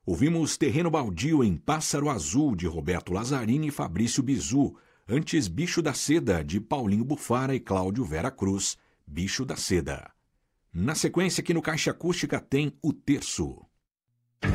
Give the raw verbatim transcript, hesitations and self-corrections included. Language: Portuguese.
Ouvimos Terreno Baldio em Pássaro Azul, de Roberto Lazzarini e Fabrício Bizu. Antes, Bicho da Seda, de Paulinho Bufara e Cláudio Vera Cruz. Bicho da Seda. Na sequência, aqui no Caixa Acústica tem O Terço.